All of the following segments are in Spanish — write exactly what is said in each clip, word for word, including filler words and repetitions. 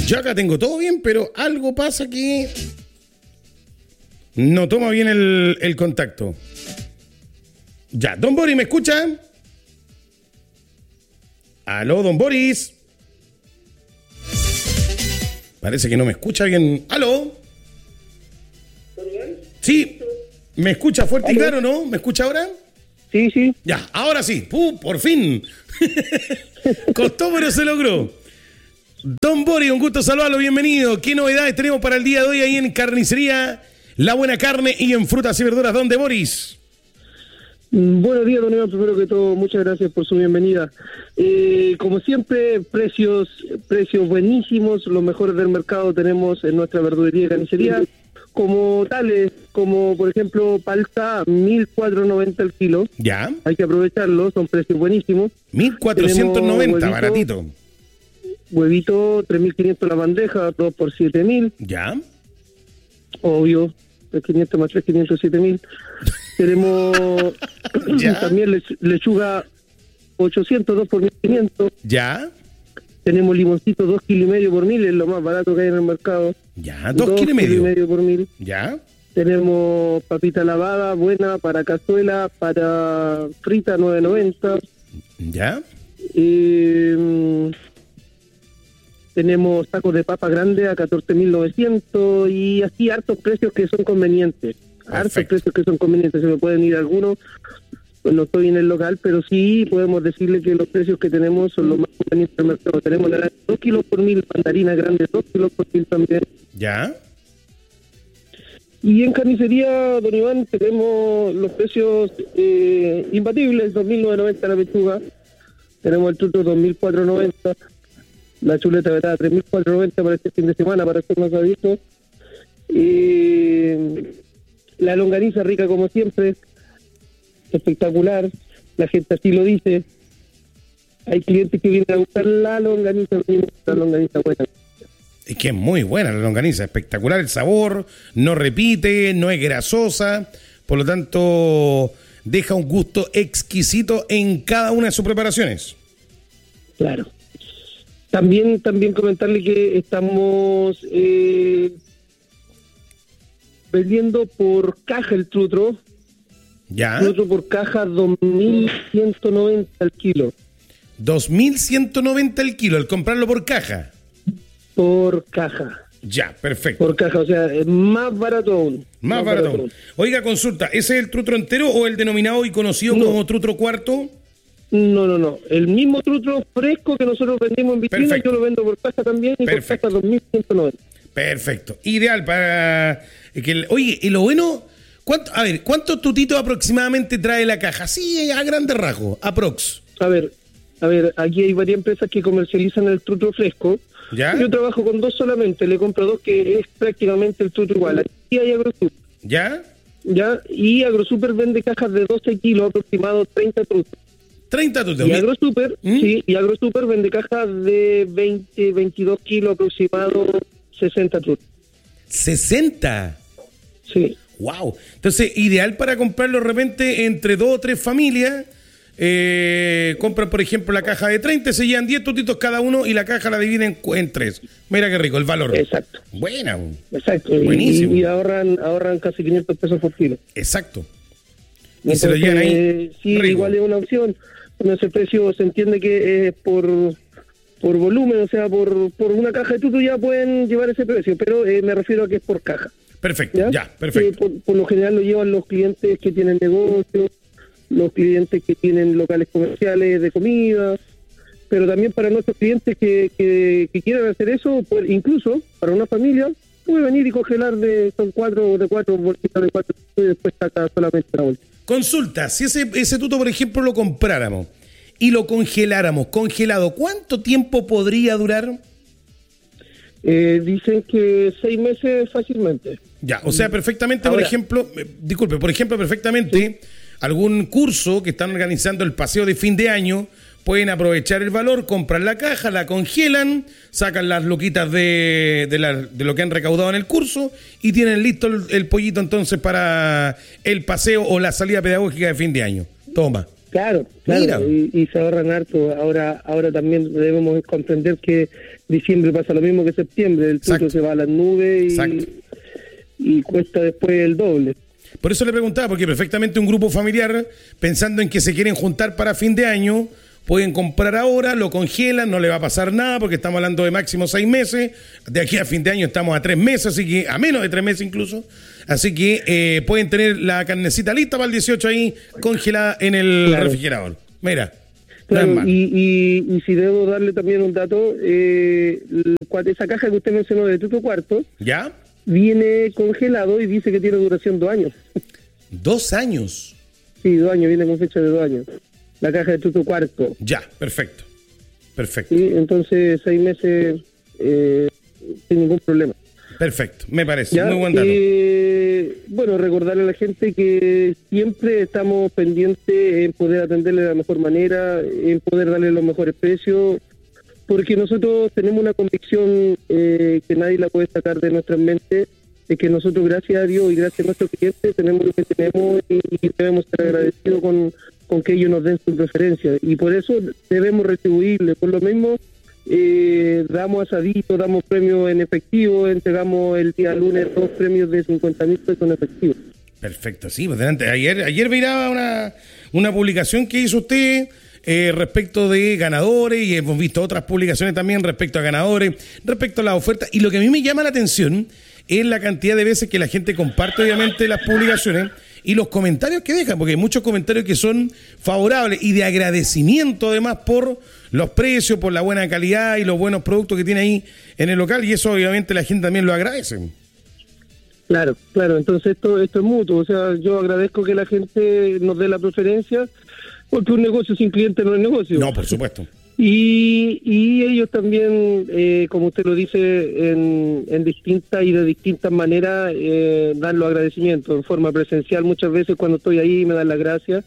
Yo acá tengo todo bien, pero algo pasa que no toma bien el, el contacto. Ya, don Boris, ¿me escucha? Aló, don Boris. Parece que no me escucha bien. ¿Aló? Sí, ¿me escucha fuerte y claro, no? ¿Me escucha ahora? Sí, sí. Ya, ahora sí. ¡Puh, por fin! Costó, pero se logró. Don Boris, un gusto saludarlo, bienvenido. ¿Qué novedades tenemos para el día de hoy ahí en Carnicería La Buena Carne y en Frutas y Verduras? ¿Dónde, Boris? Buenos días, don Iván. Primero que todo, muchas gracias por su bienvenida. Eh, como siempre, precios precios buenísimos, los mejores del mercado tenemos en nuestra verdulería y carnicería. Como tales, como por ejemplo palta, mil cuatrocientos noventa el kilo. Ya. Hay que aprovecharlo, son precios buenísimos. mil cuatrocientos noventa, baratito. Huevito, tres mil quinientos la bandeja, dos por siete mil. Ya. Obvio, tres mil quinientos más tres mil quinientos, siete mil. Tenemos también lech- lechuga ochocientos, dos por mil quinientos. Ya. Tenemos limoncito dos kilos y medio por mil, es lo más barato que hay en el mercado. Ya, dos kilos y medio. y medio por mil. Ya. Tenemos papita lavada, buena, para cazuela, para frita, nueve noventa. Ya. Eh, tenemos tacos de papa grande a catorce mil novecientos y así hartos precios que son convenientes. Hartos Perfecto. precios que son convenientes, se me pueden ir algunos. Pues no estoy en el local, pero sí podemos decirle que los precios que tenemos son los más convenientes del mercado. Tenemos naranja dos kilos por mil, mandarina grande dos kilos por mil también. Ya. Y en carnicería, don Iván, tenemos los precios eh, imbatibles, dos mil novecientos noventa la pechuga. Tenemos el truto dos mil cuatrocientos noventa, la chuleta verdad tres mil cuatrocientos noventa para este fin de semana, para ser más adicto. Eh, la longaniza rica como siempre, espectacular, la gente así lo dice. Hay clientes que vienen a buscar la longaniza, la longaniza buena. Es que es muy buena la longaniza, espectacular el sabor, no repite, no es grasosa, por lo tanto deja un gusto exquisito en cada una de sus preparaciones. Claro. También también comentarle que estamos eh, vendiendo por caja el trutro. Ya. Trutro por caja dos mil ciento noventa al kilo. dos mil ciento noventa el kilo, al comprarlo por caja. Por caja. Ya, perfecto. Por caja, o sea, es más barato aún. Más, más barato, barato aún. Oiga, consulta, ¿ese es el trutro entero o el denominado y conocido no. como trutro cuarto? No, no, no. El mismo trutro fresco que nosotros vendimos en vitrina, perfecto. Yo lo vendo por caja también y perfecto. Por caja dos mil ciento noventa. Perfecto. Ideal para... que Oye, y lo bueno... ¿cuánto, a ver, ¿cuántos tutitos aproximadamente trae la caja? Sí, a grandes rasgos, aprox. A ver, a ver, aquí hay varias empresas que comercializan el trutro fresco. ¿Ya? Yo trabajo con dos solamente, le compro dos que es prácticamente el trutro igual. Aquí hay AgroSuper. ¿Ya? ¿Ya? Y AgroSuper vende cajas de doce kilos, aproximado treinta trutros. treinta trutros. Y AgroSuper, ¿Mm? sí, y AgroSuper vende cajas de veinte, veintidós kilos, aproximado sesenta trutros. ¿sesenta? Sí. Wow. Entonces, ideal para comprarlo de repente entre dos o tres familias. Eh, compran, por ejemplo, la caja de treinta, se llevan diez tutitos cada uno y la caja la dividen en, en tres. Mira qué rico el valor. Exacto. Buena. Exacto. Buenísimo. Y, y ahorran ahorran casi quinientos pesos por kilo. Exacto. Y entonces, se lo llevan ahí. Eh, sí, rico. Igual es una opción. Con ese precio se entiende que es por por volumen, o sea, por por una caja de tutu ya pueden llevar ese precio, pero eh, me refiero a que es por caja. Perfecto, ya, ya perfecto. Eh, por, por lo general lo llevan los clientes que tienen negocios, los clientes que tienen locales comerciales de comida, pero también para nuestros clientes que, que, que quieran hacer eso, pues, incluso para una familia, puede venir y congelar de son cuatro de cuatro bolsitas de cuatro y después saca solamente la bolsa. Consulta, si ese, ese tuto, por ejemplo, lo compráramos y lo congeláramos, congelado, ¿cuánto tiempo podría durar? Eh, dicen que seis meses fácilmente. Ya, o sea, perfectamente, Ahora, por ejemplo, eh, disculpe, por ejemplo, perfectamente, sí. algún curso que están organizando el paseo de fin de año, pueden aprovechar el valor, compran la caja, la congelan, sacan las loquitas de, de, la, de lo que han recaudado en el curso y tienen listo el, el pollito entonces para el paseo o la salida pedagógica de fin de año. Toma. Claro, claro, y, y se ahorran harto. Ahora ahora también debemos comprender que diciembre pasa lo mismo que septiembre, el tuto se va a las nubes y, y cuesta después el doble. Por eso le preguntaba, porque perfectamente un grupo familiar, pensando en que se quieren juntar para fin de año, pueden comprar ahora, lo congelan, no le va a pasar nada, porque estamos hablando de máximo seis meses, de aquí a fin de año estamos a tres meses, así que a menos de tres meses incluso, así que eh, pueden tener la carnecita lista para el dieciocho ahí, congelada en el claro. refrigerador. Mira. Claro, no y, y, y si debo darle también un dato, eh, esa caja que usted mencionó de Tuto Cuarto, ¿ya? Viene congelado y dice que tiene duración dos años. ¿Dos años? Sí, dos años, viene con fecha de dos años. La caja de Tuto Cuarto. Ya, perfecto. Perfecto. Sí, entonces seis meses eh, sin ningún problema. Perfecto, me parece. ¿Ya? Muy buen dato. Eh, bueno, recordarle a la gente que siempre estamos pendientes en poder atenderle de la mejor manera, en poder darle los mejores precios, porque nosotros tenemos una convicción eh, que nadie la puede sacar de nuestras mentes, de que nosotros, gracias a Dios y gracias a nuestros clientes, tenemos lo que tenemos y, y debemos estar agradecidos con, con que ellos nos den su preferencia. Y por eso debemos retribuirle. Por lo mismo, eh, damos asadito, damos premios en efectivo, entregamos el día lunes dos premios de cincuenta mil pesos en efectivo. Perfecto, sí. Pues delante. Ayer, ayer miraba una, una publicación que hizo usted... Eh, respecto de ganadores, y hemos visto otras publicaciones también respecto a ganadores, respecto a las ofertas, y lo que a mí me llama la atención es la cantidad de veces que la gente comparte obviamente las publicaciones y los comentarios que dejan, porque hay muchos comentarios que son favorables y de agradecimiento además por los precios, por la buena calidad y los buenos productos que tiene ahí en el local, y eso obviamente la gente también lo agradece. Claro, claro, entonces esto, esto es mutuo, o sea, yo agradezco que la gente nos dé la preferencia, porque un negocio sin cliente no es negocio. No, por supuesto. Y, y ellos también, eh, como usted lo dice, en, en distintas y de distintas maneras, eh, dan los agradecimientos en forma presencial. Muchas veces cuando estoy ahí me dan las gracias.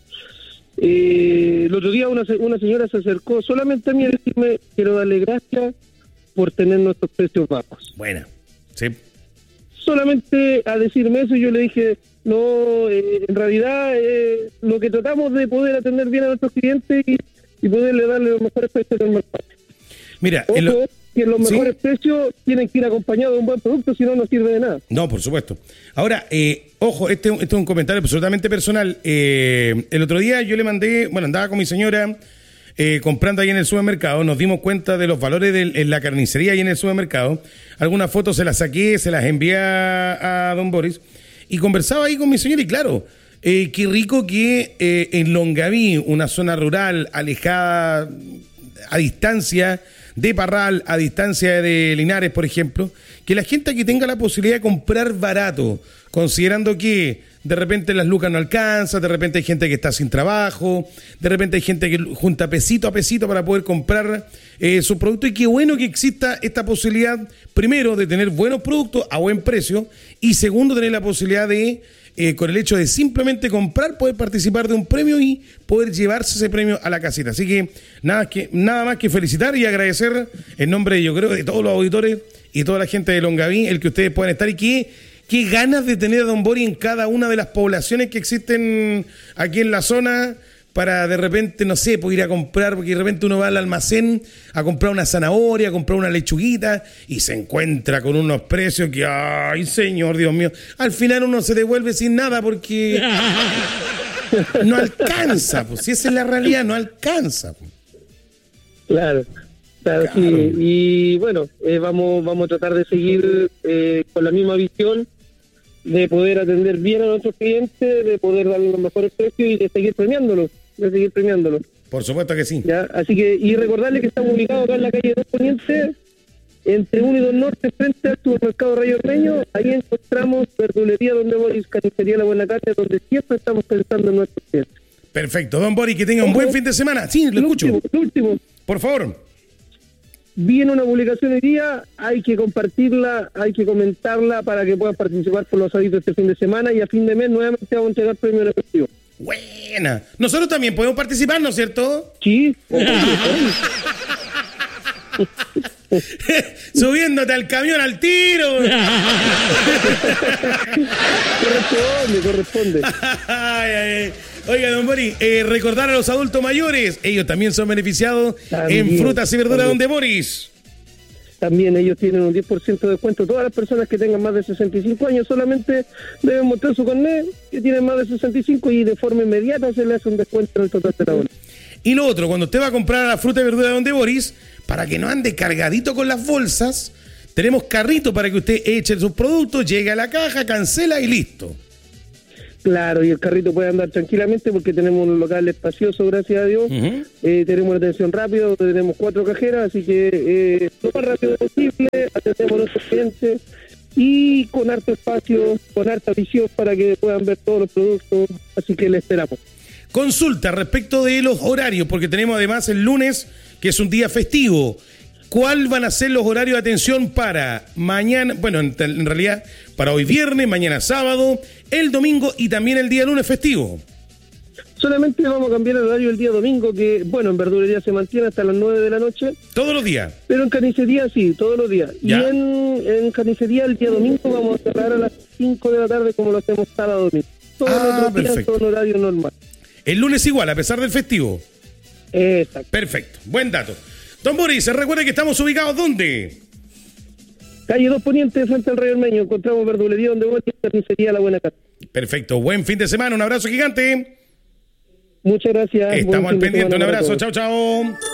Eh, el otro día una, una señora se acercó solamente a mí a decirme: quiero darle gracias por tener nuestros precios bajos. Buena, sí. Solamente a decirme eso, yo le dije: no, eh, en realidad eh, lo que tratamos de poder atender bien a nuestros clientes y, y poderle darle los mejores precios del mercado. Mira, Ojo, lo... que los mejores ¿Sí? precios tienen que ir acompañados de un buen producto, si no, no sirve de nada. No, por supuesto. Ahora, eh, ojo, este, este es un comentario absolutamente personal. Eh, el otro día yo le mandé, bueno, andaba con mi señora eh, comprando ahí en el supermercado, nos dimos cuenta de los valores de en la carnicería ahí en el supermercado. Algunas fotos se las saqué, se las envié a, a don Boris, y conversaba ahí con mi señora, y claro, eh, qué rico que eh, en Longaví, una zona rural, alejada, a distancia de Parral, a distancia de Linares, por ejemplo, que la gente aquí tenga la posibilidad de comprar barato, considerando que de repente las lucas no alcanzan, de repente hay gente que está sin trabajo, de repente hay gente que junta pesito a pesito para poder comprar eh, sus productos, y qué bueno que exista esta posibilidad, primero, de tener buenos productos a buen precio, y segundo, tener la posibilidad de, eh, con el hecho de simplemente comprar, poder participar de un premio y poder llevarse ese premio a la casita. Así que nada, que, nada más que felicitar y agradecer en nombre, yo creo, de todos los auditores y toda la gente de Longaví, el que ustedes puedan estar, y que qué ganas de tener a don Boris en cada una de las poblaciones que existen aquí en la zona, para de repente, no sé, pues ir a comprar, porque de repente uno va al almacén a comprar una zanahoria, a comprar una lechuguita, y se encuentra con unos precios que, ay, señor, Dios mío, al final uno se devuelve sin nada porque no alcanza, pues si esa es la realidad, no alcanza. Pues. Claro. Claro, claro. Sí. Y bueno, eh, vamos vamos a tratar de seguir eh, con la misma visión, de poder atender bien a nuestros clientes, de poder darle los mejores precios y de seguir premiándolos, de seguir premiándolos. Por supuesto que sí. ¿Ya? Así que, y recordarle que estamos ubicados acá en la calle dos Poniente, entre uno y dos Norte, frente al supermercado Rayo Ormeño. Ahí encontramos verdulería Donde Boris, carnicería La Buena Carne, donde siempre estamos pensando en nuestros clientes. Perfecto, don Boris, que tenga un buen fin de semana. Sí, lo escucho. Último, el último. Por favor. Viene una publicación hoy día, hay que compartirla, hay que comentarla para que puedan participar por los asaditos este fin de semana, y a fin de mes nuevamente vamos a entregar premios en efectivo. Buena. Nosotros también podemos participar, ¿no es cierto? Sí. Subiéndote al camión al tiro. corresponde, corresponde. Ay, ay, Oiga, don Boris, eh, recordar a los adultos mayores, ellos también son beneficiados también, en frutas y verduras, donde Boris. También ellos tienen un diez por ciento de descuento. Todas las personas que tengan más de sesenta y cinco años solamente deben mostrar su carnet que tienen más de sesenta y cinco y de forma inmediata se le hace un descuento en el total de la bolsa. Y lo otro, cuando usted va a comprar la fruta y verdura donde Boris, para que no ande cargadito con las bolsas, tenemos carrito para que usted eche sus productos, llegue a la caja, cancela y listo. Claro, y el carrito puede andar tranquilamente porque tenemos un local espacioso, gracias a Dios. Uh-huh. Eh, tenemos una atención rápida, tenemos cuatro cajeras, así que eh, lo más rápido posible, atendemos a nuestros clientes y con harto espacio, con harta visión para que puedan ver todos los productos, así que les esperamos. Consulta respecto de los horarios, porque tenemos además el lunes, que es un día festivo. ¿Cuál van a ser los horarios de atención para mañana? Bueno, en, en realidad, para hoy viernes, mañana sábado, el domingo y también el día lunes festivo. Solamente vamos a cambiar el horario el día domingo, que, bueno, en verdulería se mantiene hasta las nueve de la noche. ¿Todos los días? Pero en carnicería sí, todos los días. ¿Ya? Y en, en carnicería el día domingo vamos a cerrar a las cinco de la tarde como lo hacemos sábado domingo. Todos ah, los días son horario normal. El lunes igual, a pesar del festivo. Exacto. Perfecto, buen dato. Don Boris, recuerde que estamos ubicados ¿dónde? Calle dos Poniente, frente al Rey Ormeño. Encontramos verdulería donde Boris, carnicería La Buena Casa. Perfecto, buen fin de semana, un abrazo gigante. Muchas gracias. Estamos al pendiente, un abrazo, chao, chao.